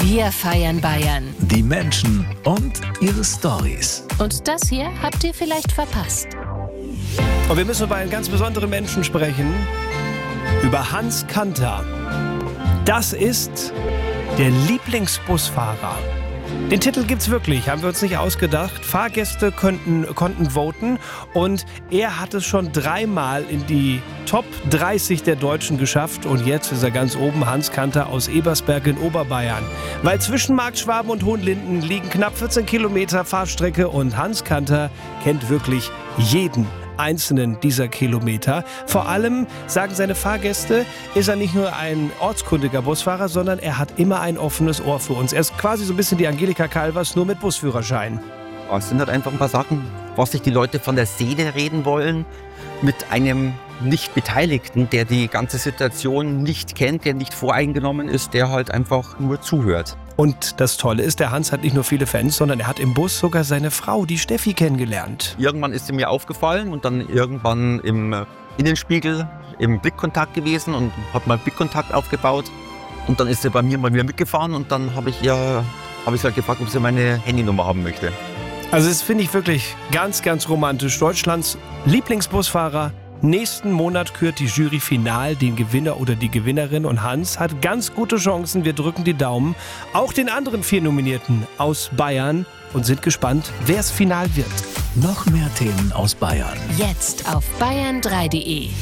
Wir feiern Bayern. Die Menschen und ihre Storys. Und das hier habt ihr vielleicht verpasst. Und wir müssen über einen ganz besonderen Menschen sprechen. Über Hans Kanter. Das ist der Lieblingsbusfahrer. Den Titel gibt's wirklich, haben wir uns nicht ausgedacht. Fahrgäste konnten voten und er hat es schon 3-mal in die Top 30 der Deutschen geschafft und jetzt ist er ganz oben, Hans Kanter aus Ebersberg in Oberbayern. Weil zwischen Marktschwaben und Hohenlinden liegen knapp 14 Kilometer Fahrstrecke und Hans Kanter kennt wirklich jeden einzelnen dieser Kilometer. Vor allem, sagen seine Fahrgäste, ist er nicht nur ein ortskundiger Busfahrer, sondern er hat immer ein offenes Ohr für uns. Er ist quasi so ein bisschen die Angelika Calvers, nur mit Busführerschein. Es sind halt einfach ein paar Sachen, was sich die Leute von der Seele reden wollen, mit einem Nicht-Beteiligten, der die ganze Situation nicht kennt, der nicht voreingenommen ist, der halt einfach nur zuhört. Und das Tolle ist, der Hans hat nicht nur viele Fans, sondern er hat im Bus sogar seine Frau, die Steffi, kennengelernt. Irgendwann ist sie mir aufgefallen und dann irgendwann im Innenspiegel im Blickkontakt gewesen und hat mal Blickkontakt aufgebaut. Und dann ist sie bei mir mal wieder mitgefahren und dann habe ich sie halt gefragt, ob sie meine Handynummer haben möchte. Also das finde ich wirklich ganz, ganz romantisch. Deutschlands Lieblingsbusfahrer. Nächsten Monat kürt die Jury final den Gewinner oder die Gewinnerin und Hans hat ganz gute Chancen. Wir drücken die Daumen. Auch den anderen 4 Nominierten aus Bayern und sind gespannt, wer es final wird. Noch mehr Themen aus Bayern. Jetzt auf bayern3.de.